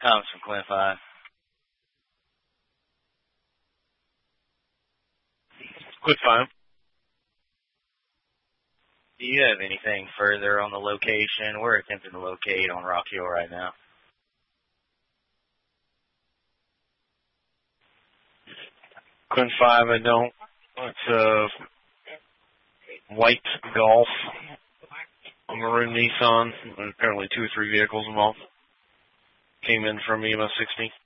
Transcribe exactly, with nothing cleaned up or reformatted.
Thomas from Quinn five. Quinn five. Do you have anything further on the location? We're attempting to locate on Rock Hill right now. Quinn five, I don't. It's a white Golf, a maroon Nissan, and apparently two or three vehicles involved. Came in from E M S sixty.